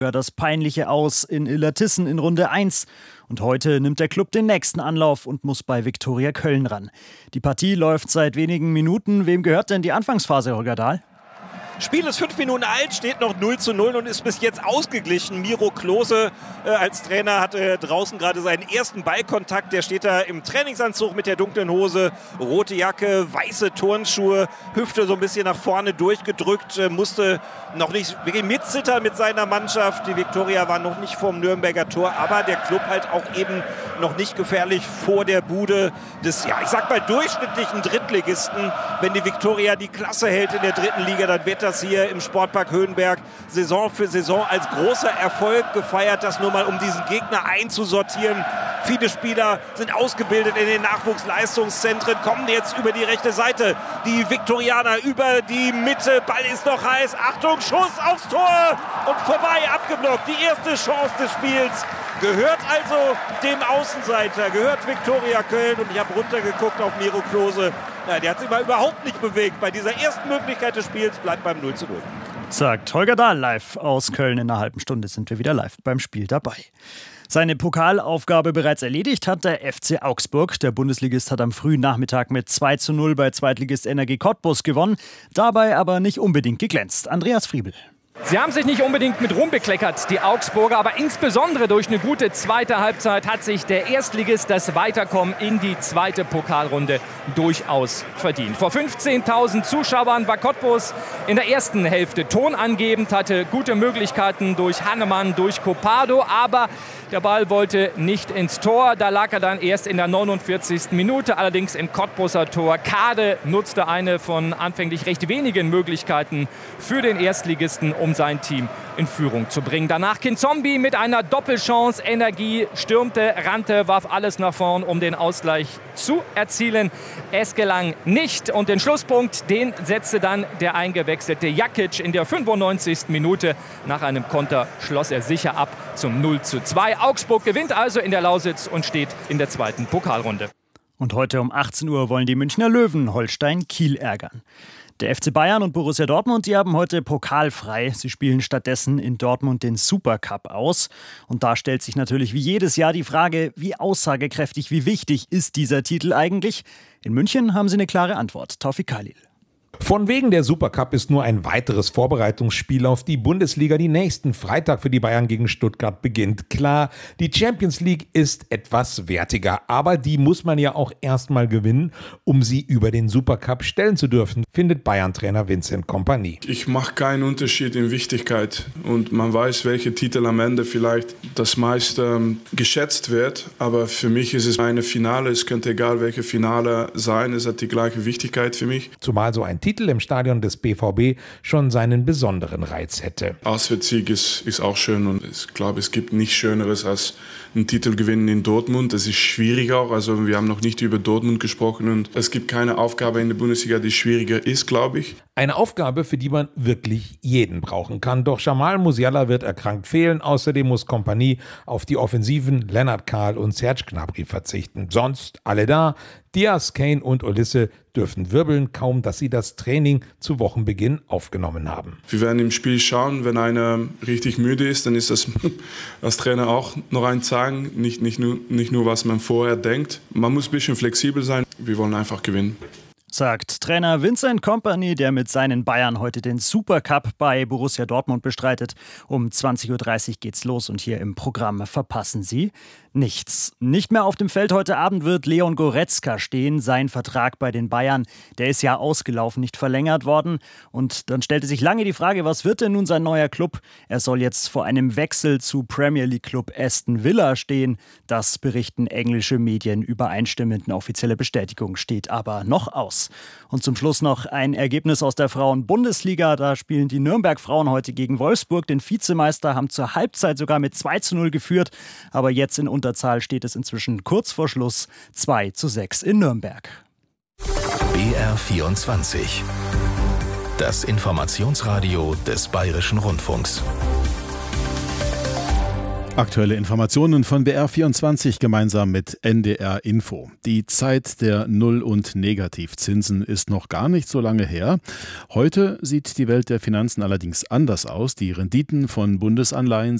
Das peinliche Aus in Illertissen in Runde 1. Und heute nimmt der Klub den nächsten Anlauf und muss bei Viktoria Köln ran. Die Partie läuft seit wenigen Minuten. Wem gehört denn die Anfangsphase, Holger Dahl? Spiel ist 5 Minuten alt, steht noch 0:0 und ist bis jetzt ausgeglichen. Miro Klose als Trainer hatte draußen gerade seinen ersten Ballkontakt. Der steht da im Trainingsanzug mit der dunklen Hose, rote Jacke, weiße Turnschuhe, Hüfte so ein bisschen nach vorne durchgedrückt, musste noch nicht wirklich mitzittern mit seiner Mannschaft. Die Viktoria war noch nicht vorm Nürnberger Tor, aber der Club halt auch eben noch nicht gefährlich vor der Bude des, ich sag mal, durchschnittlichen Drittligisten. Wenn die Viktoria die Klasse hält in der dritten Liga, dann wird das hier im Sportpark Höhenberg Saison für Saison als großer Erfolg gefeiert. Das nur mal, um diesen Gegner einzusortieren. Viele Spieler sind ausgebildet in den Nachwuchsleistungszentren, kommen jetzt über die rechte Seite. Die Viktorianer über die Mitte, Ball ist noch heiß. Achtung, Schuss aufs Tor und vorbei, abgeblockt. Die erste Chance des Spiels gehört also dem Außenseiter, gehört Viktoria Köln. Und ich habe runtergeguckt auf Miro Klose. Der hat sich mal überhaupt nicht bewegt. Bei dieser ersten Möglichkeit des Spiels bleibt beim 0:0. Sagt Holger Dahl live aus Köln. In einer halben Stunde sind wir wieder live beim Spiel dabei. Seine Pokalaufgabe bereits erledigt hat der FC Augsburg. Der Bundesligist hat am frühen Nachmittag mit 2:0 bei Zweitligist Energie Cottbus gewonnen. Dabei aber nicht unbedingt geglänzt. Andreas Friebel. Sie haben sich nicht unbedingt mit Ruhm bekleckert, die Augsburger, aber insbesondere durch eine gute zweite Halbzeit hat sich der Erstligist das Weiterkommen in die zweite Pokalrunde durchaus verdient. Vor 15.000 Zuschauern war Cottbus in der ersten Hälfte tonangebend, hatte gute Möglichkeiten durch Hannemann, durch Copado, aber der Ball wollte nicht ins Tor. Da lag er dann erst in der 49. Minute, allerdings im Cottbuser Tor. Kade nutzte eine von anfänglich recht wenigen Möglichkeiten für den Erstligisten, um sein Team in Führung zu bringen. Danach Kinzombie mit einer Doppelchance. Energie stürmte, rannte, warf alles nach vorn, um den Ausgleich zu erzielen. Es gelang nicht und den Schlusspunkt, den setzte dann der eingewechselte Jakic in der 95. Minute. Nach einem Konter schloss er sicher ab zum 0:2. Augsburg gewinnt also in der Lausitz und steht in der zweiten Pokalrunde. Und heute um 18 Uhr wollen die Münchner Löwen Holstein Kiel ärgern. Der FC Bayern und Borussia Dortmund, die haben heute pokalfrei. Sie spielen stattdessen in Dortmund den Supercup aus. Und da stellt sich natürlich wie jedes Jahr die Frage, wie aussagekräftig, wie wichtig ist dieser Titel eigentlich? In München haben sie eine klare Antwort. Taufik Khalil. Von wegen der Supercup ist nur ein weiteres Vorbereitungsspiel auf die Bundesliga, die nächsten Freitag für die Bayern gegen Stuttgart beginnt. Klar, die Champions League ist etwas wertiger, aber die muss man ja auch erstmal gewinnen, um sie über den Supercup stellen zu dürfen, findet Bayern-Trainer Vincent Kompany. Ich mache keinen Unterschied in Wichtigkeit und man weiß, welche Titel am Ende vielleicht das meiste geschätzt wird, aber für mich ist es eine Finale, es könnte egal welche Finale sein, es hat die gleiche Wichtigkeit für mich. Zumal so ein Titel im Stadion des BVB schon seinen besonderen Reiz hätte. Auswärtssieg ist auch schön und ich glaube, es gibt nichts Schöneres als einen Titel gewinnen in Dortmund. Das ist schwierig auch, also wir haben noch nicht über Dortmund gesprochen und es gibt keine Aufgabe in der Bundesliga, die schwieriger ist, glaube ich. Eine Aufgabe, für die man wirklich jeden brauchen kann. Doch Jamal Musiala wird erkrankt fehlen. Außerdem muss Kompany auf die Offensiven Lennart Kahl und Serge Gnabry verzichten. Sonst alle da. Diaz, Kane und Olise dürfen wirbeln, kaum dass sie das Training zu Wochenbeginn aufgenommen haben. Wir werden im Spiel schauen, wenn einer richtig müde ist, dann ist das als Trainer auch noch ein Sagen, nicht nur, was man vorher denkt. Man muss ein bisschen flexibel sein, wir wollen einfach gewinnen. Sagt Trainer Vincent Kompany, der mit seinen Bayern heute den Supercup bei Borussia Dortmund bestreitet. Um 20:30 Uhr geht's los und hier im Programm verpassen Sie nichts. Nicht mehr auf dem Feld heute Abend wird Leon Goretzka stehen. Sein Vertrag bei den Bayern, der ist ja ausgelaufen, nicht verlängert worden. Und dann stellte sich lange die Frage, was wird denn nun sein neuer Club? Er soll jetzt vor einem Wechsel zu Premier League Club Aston Villa stehen. Das berichten englische Medien übereinstimmend. Eine offizielle Bestätigung steht aber noch aus. Und zum Schluss noch ein Ergebnis aus der Frauen-Bundesliga. Da spielen die Nürnberg-Frauen heute gegen Wolfsburg. Den Vizemeister haben zur Halbzeit sogar mit 2:0 geführt. Aber jetzt in Unterzahl steht es inzwischen kurz vor Schluss 2:6 in Nürnberg. BR24. Das Informationsradio des Bayerischen Rundfunks. Aktuelle Informationen von BR24 gemeinsam mit NDR Info. Die Zeit der Null- und Negativzinsen ist noch gar nicht so lange her. Heute sieht die Welt der Finanzen allerdings anders aus. Die Renditen von Bundesanleihen